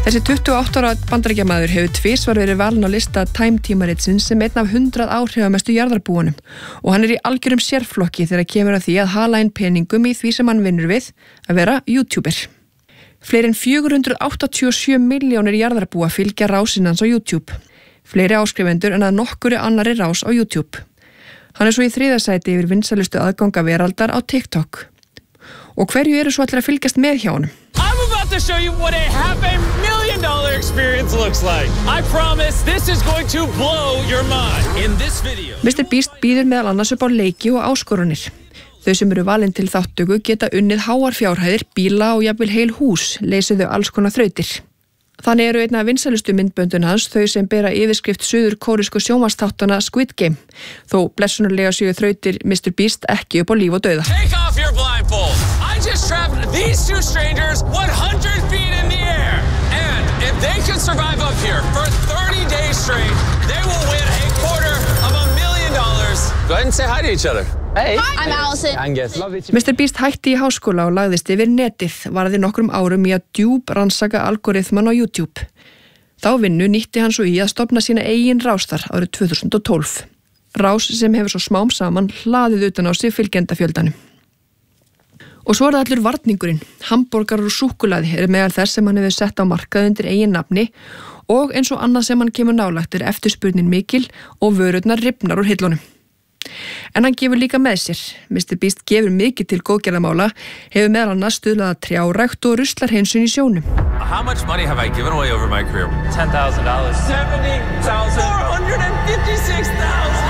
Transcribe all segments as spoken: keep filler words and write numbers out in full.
Þessi tuttugu og átta ára bandaríkjamaður hefur tvisvar verið valinn á lista Time tímaritsins sem einn af hundrað áhrifamestu jarðarbúunum og hann er í algjörum sérflokki þegar kemur að því að hala inn peningum í því sem hann vinnur við að vera YouTuber. Fleiri en fjögur hundruð áttatíu og sjö milljónir jarðarbúa fylgja rásinn hans á YouTube. Fleiri áskrifendur en að nokkuri annarri rás á YouTube. Hann er svo í þriðja sæti yfir vinsælustu aðganga veraldar á TikTok. Og hverju eru svo allir að fylgjast með hjá honum? I'm about to show you what a half a million dollar experience looks like. I promise this is going to blow your mind in this video. mister Beast býður meðal annars upp á leiki og áskorunir. Þau sem eru valin til þáttöku geta unnið háar fjárhæðir, bíla og jafnvel heil hús, leysi þau alls konar þrautir. Þannig eru einna vinsælustu myndböndun hans þau sem bera yfirskrift suður-kóresku sjónvarpsþáttanna Squid Game, þó blessunarlega séu þrautir mister Beast ekki upp á líf og dauða. Take off your blindfold. I just trapped these two strangers one hundred feet in the air. And if they can survive up here for thirty days straight, they will win a quarter of a million dollars. Go ahead and say hi to each other. Hey, I'm Allison. mister Beast hætti í háskóla og lagðist yfir netið, varði nokkrum árum í að djúp rannsaka algoritman á YouTube. Þá vinnu nýtti hann svo í að stofna sína eigin rástar árið tvö þúsund og tólf. Rás sem hefur svo smám saman hlaðið utan á sig fylgjendafjöldanum. Og svo er það allur varningurinn. Hamborgarar og súkkulaði er meðal þess sem hann hefur sett á markað undir eigin nafni og eins og annað sem hann kemur nálægt er eftirspurnin mikil og vörurnar rifnar úr hillunum. En hann gefur líka með sér. mister Beast gefur mikið til góðgerðamála, hefur meðal annars stuðlað að trjárækt og ruslahreinsun í sjónum. How much money have I given away over my career? ten thousand dollars. seventy thousand. four hundred fifty-six thousand.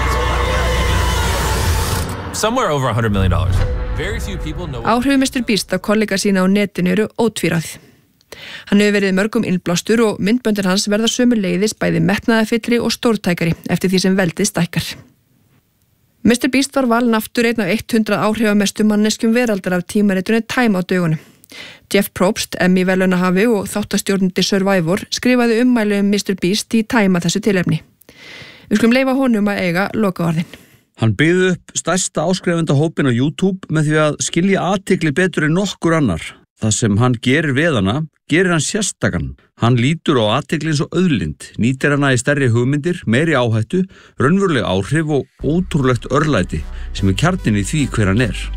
Somewhere over one hundred million dollars. Very few people know. Áhrif mister Beast á kollega sína á netinu eru ótvíráð. Hann hefur verið mörgum innblástur og myndböndir hans verða sömuleiðis bæði metnaðarfyllri og stórtækari eftir því sem veldið stækkar. mister Beast var valinn aftur einn af hundrað áhrifamestu manneskjum veraldar af tímaritunni Time á dögunum. Jeff Probst, Emmy-verðlaunahafi og þáttastjórnandi Survivor skrifaði ummæli um mister Beast í Time að þessu tilefni. Við skulum leyfa honum að eiga lokaorðin. Hann byggði upp stærsta áskrifenda hópin á YouTube með því að skilja athygli betur en nokkur annar. Það sem hann gerir við hana, gerir hann sérstakann. Hann lítur á athygli eins og auðlind, nýtir hana í stærri hugmyndir, meiri áhættu, raunveruleg áhrif og ótrúlegt örlæti sem er kjarninn í því hver hann er.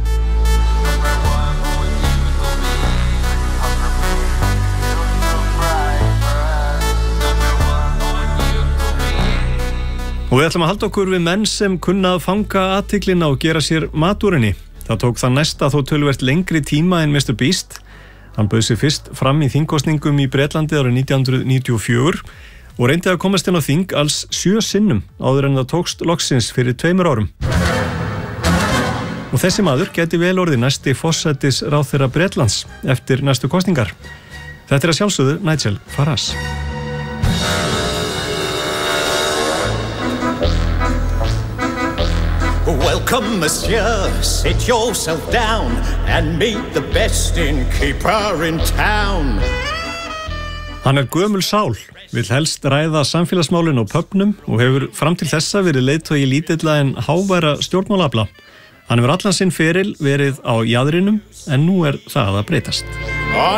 Og við ætlum að halda okkur við menn sem kunna að fanga athyglina og gera sér matúrinni. Það tók það næsta þó töluvert lengri tíma en mister Beast. Hann bauð sig fyrst fram í þingkosningum í Bretlandi árið nítján hundruð níutíu og fjögur og reyndi að komast inn á þing alls sjö sinnum áður en það tókst loksins fyrir tveimur árum. Og þessi maður gæti vel orðið næsti forsætisráðherra Bretlands eftir næstu kosningar. Þetta er að sjálfsögðu Nigel Farage. Welcome, monsieur, sit yourself down and meet the best innkeeper in town. Hann er gömul sál, vill helst ræða samfélagsmálin á pubnum og hefur fram til þessa verið leiðtogi lítilla en háværa stjórnmálafla. Hann hefur allan sinn feril verið á jaðrinum en nú er það að breytast.